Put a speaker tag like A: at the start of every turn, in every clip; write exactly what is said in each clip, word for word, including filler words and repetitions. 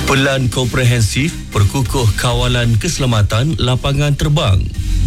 A: Pelan komprehensif perkukuh kawalan keselamatan lapangan terbang.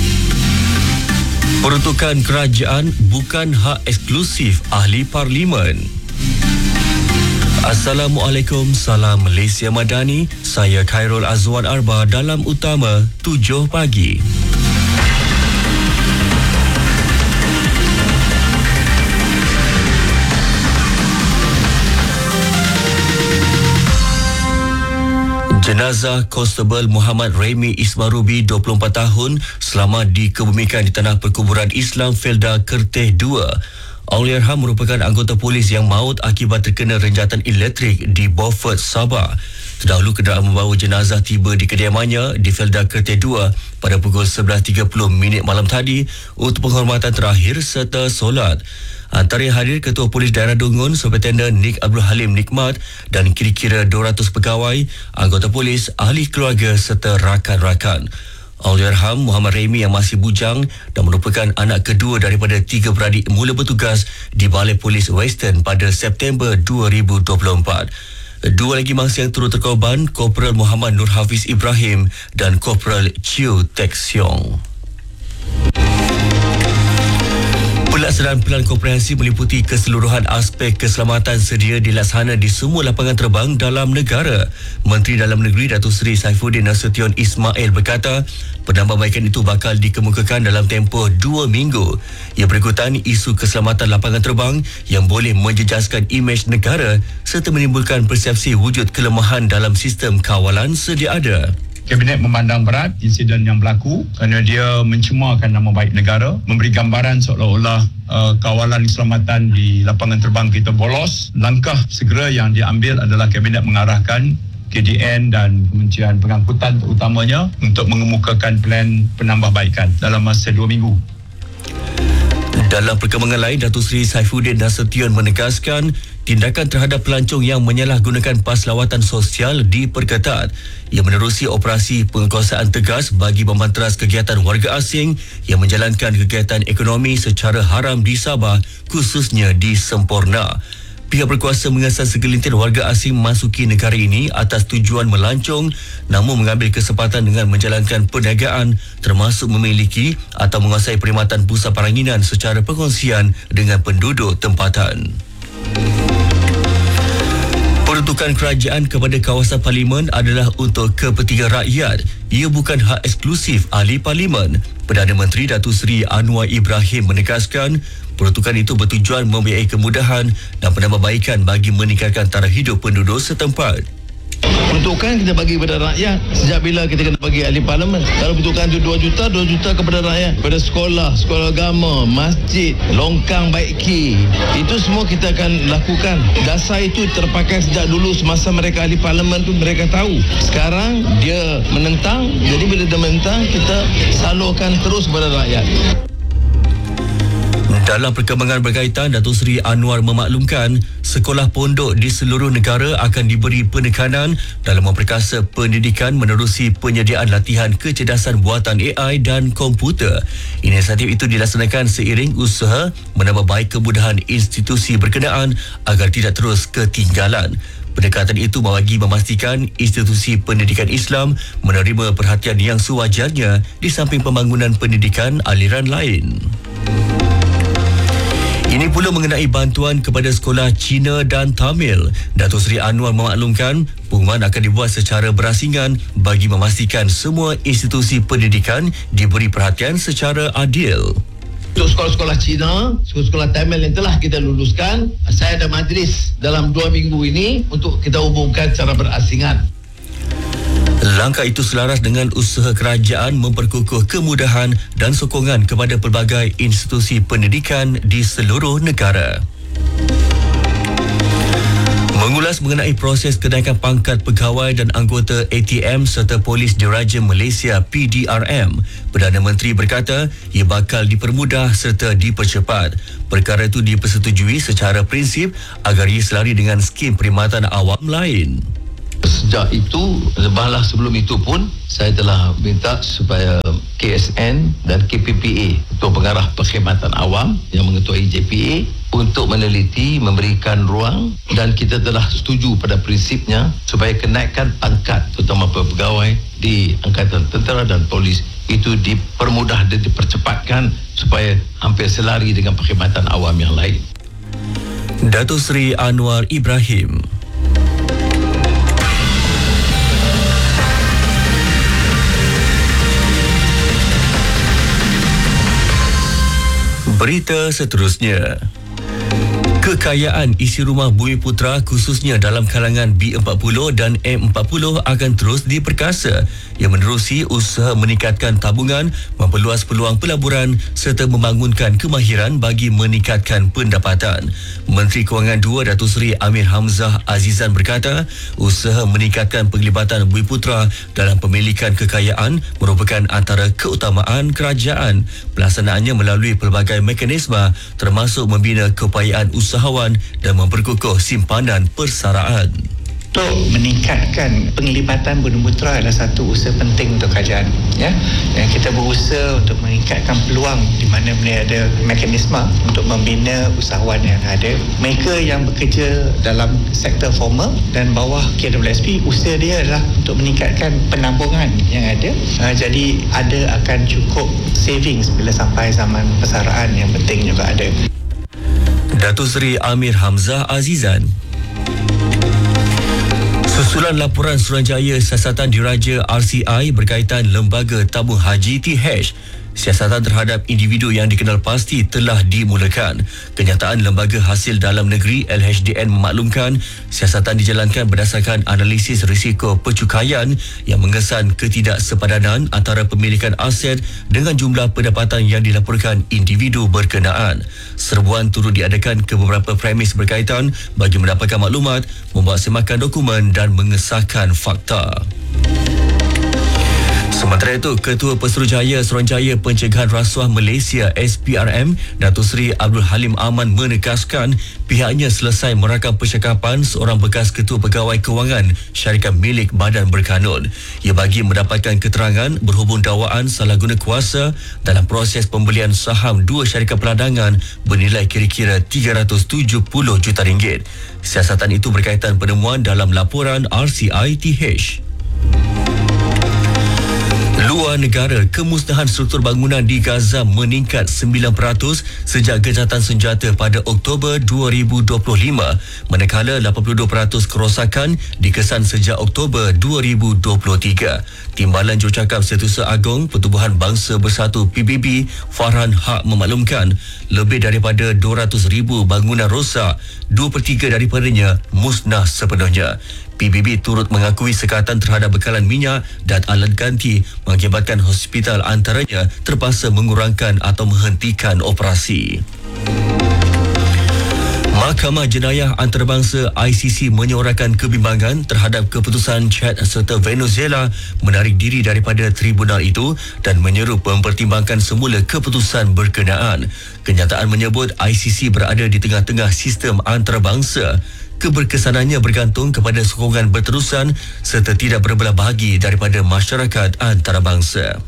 A: Peruntukan kerajaan bukan hak eksklusif ahli parlimen. Assalamualaikum, salam Malaysia Madani. Saya Khairul Azwan Arba dalam Utama tujuh pagi. Jenazah Konstebel Muhammad Remy Ismarubi, dua puluh empat tahun, selamat dikebumikan di Tanah Perkuburan Islam Felda Kerteh dua. Allahyarham merupakan anggota polis yang maut akibat terkena renjatan elektrik di Beaufort, Sabah. Terdahulu kenderaan membawa jenazah tiba di kediamannya di Felda Kerteh dua pada pukul sebelas tiga puluh minit malam tadi untuk penghormatan terakhir serta solat. Antara yang hadir Ketua Polis Daerah Dungun Superintendent Nik Abdul Halim Nikmat dan kira-kira dua ratus pegawai, anggota polis, ahli keluarga serta rakan-rakan. Allahyarham Muhammad Remy yang masih bujang dan merupakan anak kedua daripada tiga beradik mula bertugas di Balai Polis Western pada September dua ribu dua puluh empat. Dua lagi mangsa yang turut terkorban, Korporal Muhammad Nur Hafiz Ibrahim dan Korporal Chiu Tek Siong. Pelaksanaan Pelan Komprehensif meliputi keseluruhan aspek keselamatan sedia dilaksana di semua lapangan terbang dalam negara. Menteri Dalam Negeri Datuk Seri Saifuddin Nasution Ismail berkata, penambahbaikan itu bakal dikemukakan dalam tempoh dua minggu. Ia berikutan isu keselamatan lapangan terbang yang boleh menjejaskan imej negara serta menimbulkan persepsi wujud kelemahan dalam sistem kawalan sedia ada.
B: Kabinet memandang berat insiden yang berlaku kerana dia mencemarkan nama baik negara, memberi gambaran seolah-olah uh, kawalan keselamatan di lapangan terbang kita bolos. Langkah segera yang diambil adalah Kabinet mengarahkan K D N dan Kementerian Pengangkutan terutamanya untuk mengemukakan plan penambahbaikan dalam masa dua minggu.
A: Dalam perkembangan lain, Datuk Seri Saifuddin Nasution menegaskan tindakan terhadap pelancong yang menyalahgunakan pas lawatan sosial diperketat. Ia menerusi operasi penguasaan tegas bagi membanteras kegiatan warga asing yang menjalankan kegiatan ekonomi secara haram di Sabah, khususnya di Semporna. Pihak berkuasa mengasas segelintir warga asing memasuki negara ini atas tujuan melancong namun mengambil kesempatan dengan menjalankan perniagaan termasuk memiliki atau menguasai perkhidmatan pusat peranginan secara perkongsian dengan penduduk tempatan. Peruntukan kerajaan kepada kawasan parlimen adalah untuk kepentingan rakyat. Ia bukan hak eksklusif ahli parlimen. Perdana Menteri Datuk Seri Anwar Ibrahim menegaskan peruntukan itu bertujuan membiayai kemudahan dan penambahbaikan bagi meningkatkan taraf hidup penduduk setempat.
C: Peruntukan kita bagi kepada rakyat. Sejak bila kita kena bagi ahli parlimen? Kalau peruntukan itu dua juta, dua juta kepada rakyat. Kepada sekolah, sekolah agama, masjid, longkang baiki. Itu semua kita akan lakukan. Dasar itu terpakai sejak dulu semasa mereka ahli parlimen tu mereka tahu. Sekarang dia menentang. Jadi bila dia menentang, kita salurkan terus kepada rakyat.
A: Dalam perkembangan berkaitan, Datuk Seri Anwar memaklumkan sekolah pondok di seluruh negara akan diberi penekanan dalam memperkasa pendidikan menerusi penyediaan latihan kecerdasan buatan A I dan komputer. Inisiatif itu dilaksanakan seiring usaha menambah baik kemudahan institusi berkenaan agar tidak terus ketinggalan. Pendekatan itu bagi memastikan institusi pendidikan Islam menerima perhatian yang sewajarnya di samping pembangunan pendidikan aliran lain. Ini pula mengenai bantuan kepada sekolah Cina dan Tamil. Datuk Seri Anwar memaklumkan pengumuman akan dibuat secara berasingan bagi memastikan semua institusi pendidikan diberi perhatian secara adil.
C: Untuk sekolah-sekolah Cina, sekolah-sekolah Tamil yang telah kita luluskan, saya ada majlis dalam dua minggu ini untuk kita umumkan secara berasingan.
A: Langkah itu selaras dengan usaha kerajaan memperkukuh kemudahan dan sokongan kepada pelbagai institusi pendidikan di seluruh negara. Mengulas mengenai proses kenaikan pangkat pegawai dan anggota A T M serta Polis Diraja Malaysia P D R M, Perdana Menteri berkata ia bakal dipermudah serta dipercepat. Perkara itu dipersetujui secara prinsip agar ia selari dengan skim perkhidmatan awam lain.
C: sejak itu, bahlah sebelum itu pun saya telah minta supaya K S N dan K P P A, Ketua Pengarah Perkhidmatan Awam yang mengetuai J P A, untuk meneliti, memberikan ruang, dan kita telah setuju pada prinsipnya supaya kenaikan pangkat terutama pegawai di Angkatan Tentera dan Polis itu dipermudah dan dipercepatkan supaya hampir selari dengan perkhidmatan awam yang lain.
A: Datuk Seri Anwar Ibrahim. Berita seterusnya. Kekayaan isi rumah Bumiputera khususnya dalam kalangan B empat puluh dan M empat puluh akan terus diperkasa yang menerusi usaha meningkatkan tabungan, memperluas peluang pelaburan serta membangunkan kemahiran bagi meningkatkan pendapatan. Menteri Kewangan dua Datuk Seri Amir Hamzah Azizan berkata, usaha meningkatkan penglibatan Bumiputera dalam pemilikan kekayaan merupakan antara keutamaan kerajaan. Pelaksanaannya melalui pelbagai mekanisme termasuk membina keupayaan usahawan dan memperkukuh simpanan persaraan.
D: Untuk meningkatkan penglibatan Bumiputera adalah satu usaha penting untuk kerajaan, ya. Yang kita berusaha untuk meningkatkan peluang di mana boleh ada mekanisme untuk membina usahawan yang ada. Mereka yang bekerja dalam sektor formal dan bawah K W S P, usaha dia adalah untuk meningkatkan penambungan yang ada. Uh, jadi ada akan cukup savings bila sampai zaman persaraan yang penting juga ada.
A: Datuk Seri Amir Hamzah Azizan. Susulan laporan Suruhanjaya Siasatan Diraja R C I berkaitan Lembaga Tabung Haji T H, siasatan terhadap individu yang dikenal pasti telah dimulakan. Kenyataan Lembaga Hasil Dalam Negeri L H D N memaklumkan siasatan dijalankan berdasarkan analisis risiko percukaian yang mengesan ketidaksepadanan antara pemilikan aset dengan jumlah pendapatan yang dilaporkan individu berkenaan. Serbuan turut diadakan ke beberapa premis berkaitan bagi mendapatkan maklumat, membuat semakan dokumen dan mengesahkan fakta. Sementara itu, Ketua Pesuruhjaya Suruhanjaya Pencegahan Rasuah Malaysia S P R M, Datuk Seri Abdul Halim Aman menegaskan pihaknya selesai merakam percakapan seorang bekas Ketua Pegawai Kewangan syarikat milik Badan Berkanun. Ia bagi mendapatkan keterangan berhubung dakwaan salah guna kuasa dalam proses pembelian saham dua syarikat peladangan bernilai kira-kira tiga ratus tujuh puluh juta ringgit. Siasatan itu berkaitan penemuan dalam laporan R C I T H. Luar negara, kemusnahan struktur bangunan di Gaza meningkat sembilan peratus sejak gencatan senjata pada Oktober dua ribu dua puluh lima, manakala lapan puluh dua peratus kerosakan dikesan sejak Oktober dua ribu dua puluh tiga. Timbalan Jurucakap Setiausaha Agong Pertubuhan Bangsa Bersatu P B B, Farhan Haq memaklumkan lebih daripada dua ratus ribu bangunan rosak, dua per tiga daripadanya musnah sepenuhnya. P B B turut mengakui sekatan terhadap bekalan minyak dan alat ganti mengakibatkan hospital antaranya terpaksa mengurangkan atau menghentikan operasi. Mahkamah Jenayah Antarabangsa I C C menyuarakan kebimbangan terhadap keputusan Chad serta Venezuela menarik diri daripada tribunal itu dan menyeru mempertimbangkan semula keputusan berkenaan. Kenyataan menyebut I C C berada di tengah-tengah sistem antarabangsa. Keberkesanannya bergantung kepada sokongan berterusan serta tidak berbelah bahagi daripada masyarakat antarabangsa.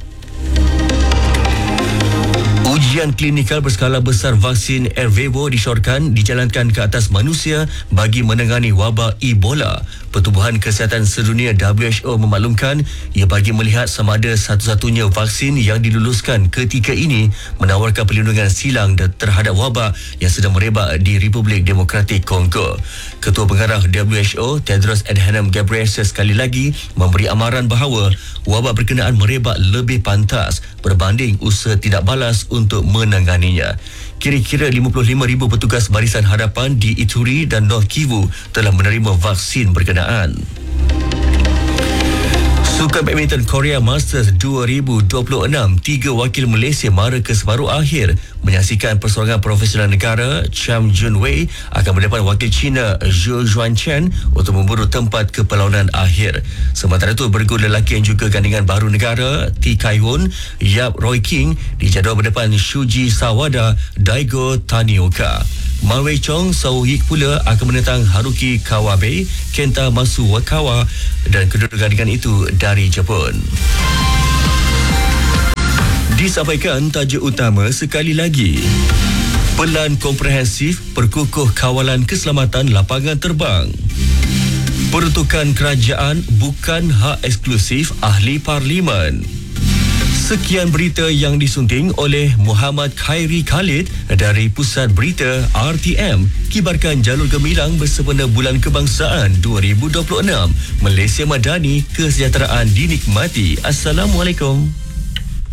A: Ujian klinikal berskala besar vaksin Ervebo disyorkan dijalankan ke atas manusia bagi menangani wabak Ebola. Pertubuhan Kesihatan Sedunia W H O memaklumkan ia bagi melihat sama ada satu-satunya vaksin yang diluluskan ketika ini menawarkan perlindungan silang terhadap wabak yang sedang merebak di Republik Demokratik Kongo. Ketua Pengarah W H O Tedros Adhanom Ghebreyesus sekali lagi memberi amaran bahawa wabak berkenaan merebak lebih pantas berbanding usaha tidak balas untuk menanganinya. Kira-kira lima puluh lima ribu petugas barisan hadapan di Ituri dan North Kivu telah menerima vaksin berkenaan. Sukan Badminton Korea Masters dua ribu dua puluh enam, tiga wakil Malaysia mara ke separuh akhir menyaksikan persoalangan profesional negara. Cham Jun Wei akan berdepan wakil China Zhou Juanchen untuk memburu tempat ke perlawanan akhir. Sementara itu, bergu lelaki yang juga gandingan baru negara T Kai-hun Yap Roy King dijadual berdepan Shuji Sawada Daigo Tanioka. Man Wei Chong Sauhik pula akan menentang Haruki Kawabe, Kenta Masuwakawa dan kedua gandingan itu dari Jepun. Disampaikan tajuk utama sekali lagi. Pelan komprehensif perkukuh kawalan keselamatan lapangan terbang. Peruntukan kerajaan bukan hak eksklusif ahli parlimen. Sekian berita yang disunting oleh Muhammad Khairi Khalid dari Pusat Berita R T M. Kibarkan jalur gemilang bersempena Bulan Kebangsaan dua ribu dua puluh enam. Malaysia Madani, kesejahteraan dinikmati. Assalamualaikum.